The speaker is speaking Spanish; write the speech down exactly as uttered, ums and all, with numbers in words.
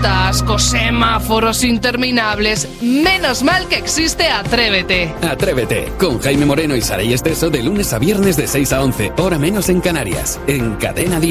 atascos, semáforos interminables. Menos mal que existe Atrévete. Atrévete, con Jaime Moreno y Saray Esteso de lunes a viernes de seis a once, hora menos en Canarias, en Cadena diez.